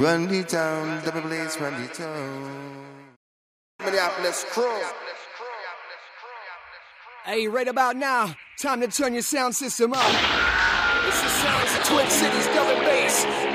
Run the town, double place, run the town. Minneapolis crew. Hey, right about now, time to turn your sound system up. It's the sounds of Twin Cities double bass.